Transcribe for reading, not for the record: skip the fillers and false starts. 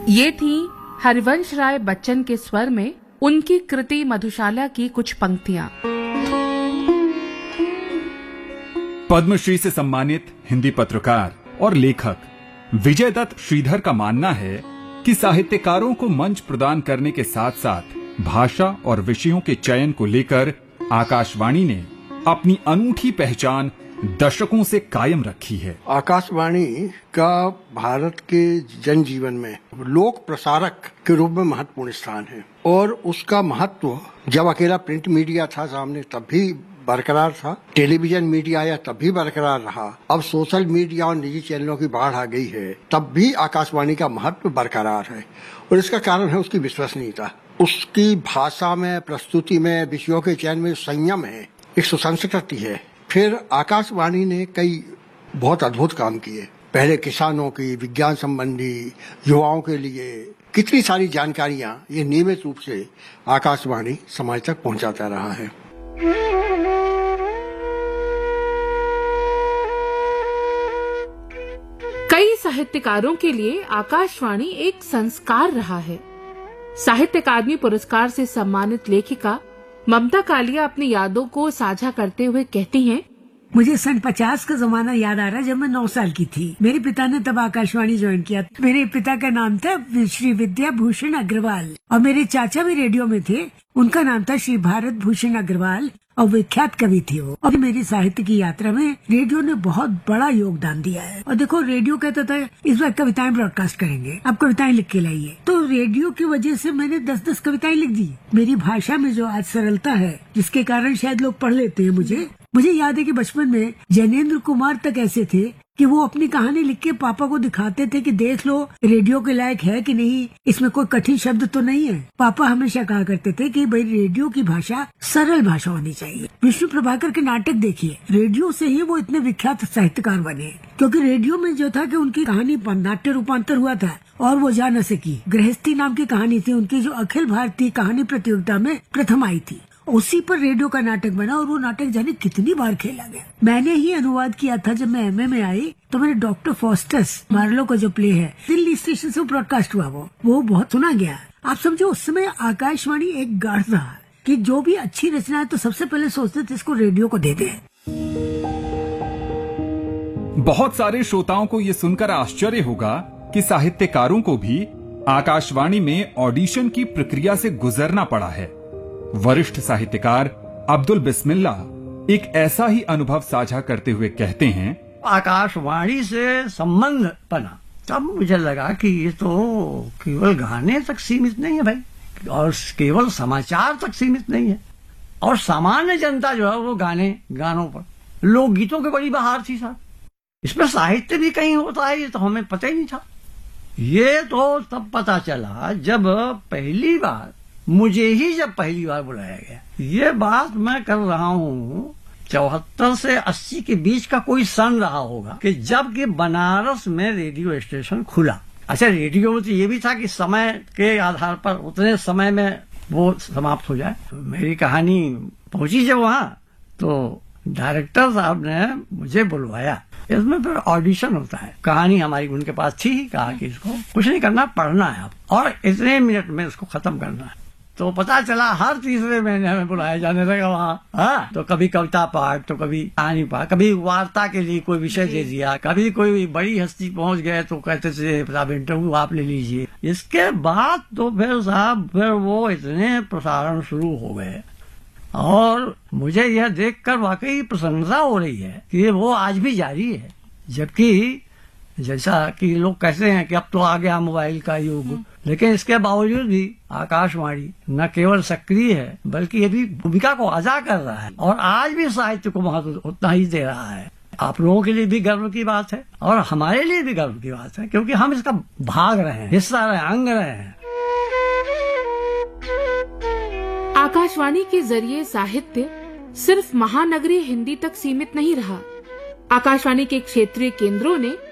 ये थी हरिवंश राय बच्चन के स्वर में उनकी कृति मधुशाला की कुछ पंक्तियां। पद्मश्री से सम्मानित हिंदी पत्रकार और लेखक विजय दत्त श्रीधर का मानना है कि साहित्यकारों को मंच प्रदान करने के साथ साथ भाषा और विषयों के चयन को लेकर आकाशवाणी ने अपनी अनूठी पहचान दशकों से कायम रखी है। आकाशवाणी का भारत के जनजीवन में लोक प्रसारक के रूप में महत्वपूर्ण स्थान है और उसका महत्व जब अकेला प्रिंट मीडिया था सामने तब भी बरकरार था, टेलीविजन मीडिया आया तब भी बरकरार रहा, अब सोशल मीडिया और निजी चैनलों की बाढ़ आ गई है तब भी आकाशवाणी का महत्व बरकरार है। और इसका कारण है उसकी विश्वसनीयता, उसकी भाषा में, प्रस्तुति में, विषयों के चयन में संयम है, एक सुसंस्कृति है। फिर आकाशवाणी ने कई बहुत अद्भुत काम किए। पहले किसानों की, विज्ञान संबंधी, युवाओं के लिए कितनी सारी जानकारियां ये नियमित रूप से आकाशवाणी समाज तक पहुंचाता रहा है। कई साहित्यकारों के लिए आकाशवाणी एक संस्कार रहा है। साहित्य अकादमी पुरस्कार से सम्मानित लेखिका ममता कालिया अपनी यादों को साझा करते हुए कहती हैं, मुझे सन 50 का जमाना याद आ रहा है जब मैं 9 साल की थी। मेरे पिता ने तब आकाशवाणी ज्वाइन किया। मेरे पिता का नाम था श्री विद्या भूषण अग्रवाल और मेरे चाचा भी रेडियो में थे। उनका नाम था श्री भारत भूषण अग्रवाल और विख्यात कवि थे वो। और मेरी साहित्य की यात्रा में रेडियो ने बहुत बड़ा योगदान दिया है। और देखो, रेडियो कहता था इस बार कविताएं ब्रॉडकास्ट करेंगे, आप कविताएं लिख के लाइए। तो रेडियो की वजह से मैंने 10-10 कविताएं लिख दी। मेरी भाषा में जो आज सरलता है जिसके कारण शायद लोग पढ़ लेते हैं। मुझे याद है कि बचपन में जैनेन्द्र कुमार तक ऐसे थे कि वो अपनी कहानी लिख के पापा को दिखाते थे कि देख लो रेडियो के लायक है कि नहीं, इसमें कोई कठिन शब्द तो नहीं है। पापा हमेशा कहा करते थे कि भाई रेडियो की भाषा सरल भाषा होनी चाहिए। विष्णु प्रभाकर के नाटक देखिए, रेडियो से ही वो इतने विख्यात साहित्यकार बने, क्योंकि रेडियो में जो था कि उनकी कहानी नाट्य रूपांतर हुआ था और वो जा न सकी। गृहस्थी नाम की कहानी थी उनकी, जो अखिल भारतीय कहानी प्रतियोगिता में प्रथम आई थी। उसी पर रेडियो का नाटक बना और वो नाटक जाने कितनी बार खेला गया। मैंने ही अनुवाद किया था। जब मैं एमए में आई तो मैंने डॉक्टर फॉस्टस मार्लो का जो प्ले है दिल्ली स्टेशन से ब्रॉडकास्ट हुआ, वो बहुत सुना गया। आप समझो उस समय आकाशवाणी एक गढ़ था कि जो भी अच्छी रचना है तो सबसे पहले सोचते थे इसको रेडियो को दे दें। बहुत सारे श्रोताओं को ये सुनकर आश्चर्य होगा कि साहित्यकारों को भी आकाशवाणी में ऑडिशन की प्रक्रिया से गुजरना पड़ा है। वरिष्ठ साहित्यकार अब्दुल बिस्मिल्ला एक ऐसा ही अनुभव साझा करते हुए कहते हैं, आकाशवाणी से संबंध बना तब मुझे लगा कि ये तो केवल गाने तक सीमित नहीं है भाई, और केवल समाचार तक सीमित नहीं है, और सामान्य जनता जो है वो गानों पर, लोकगीतों की बड़ी बहार थी साहब। इसमें साहित्य भी कहीं होता है, ये तो हमें पता ही नहीं था। ये तो तब पता चला जब पहली बार बुलाया गया। ये बात मैं कर रहा हूँ 74 से 80 के बीच का कोई सन रहा होगा कि जब कि बनारस में रेडियो स्टेशन खुला। अच्छा, रेडियो में तो ये भी था कि समय के आधार पर उतने समय में वो समाप्त हो जाए। मेरी कहानी पहुंची जब वहां तो डायरेक्टर साहब ने मुझे बुलवाया। इसमें फिर ऑडिशन होता है। कहानी हमारी उनके पास थी, कहा कि इसको कुछ नहीं करना, पढ़ना है आप और इतने मिनट में इसको खत्म करना है। तो पता चला हर तीसरे महीने हमें बुलाया जाने लगा वहाँ। तो कभी कविता पाठ, तो कभी कहानी पाठ, कभी वार्ता के लिए कोई विषय दे दिया, कभी कोई बड़ी हस्ती पहुंच गए तो कहते थे साहब इंटरव्यू आप ले लीजिए। इसके बाद तो फिर वो इतने प्रसारण शुरू हो गए और मुझे यह देखकर वाकई प्रसन्नता हो रही है कि वो आज भी जारी है। जबकि जैसा कि लोग कहते हैं कि अब तो आ गया मोबाइल का युग, लेकिन इसके बावजूद भी आकाशवाणी न केवल सक्रिय है बल्कि ये भी भूमिका को अदा कर रहा है और आज भी साहित्य को महत्व उतना ही दे रहा है। आप लोगों के लिए भी गर्व की बात है और हमारे लिए भी गर्व की बात है, क्योंकि हम इसका भाग रहे हैं, हिस्सा रहे, अंग रहे हैं। आकाशवाणी के जरिए साहित्य सिर्फ महानगरीय हिंदी तक सीमित नहीं रहा। आकाशवाणी के क्षेत्रीय केंद्रों ने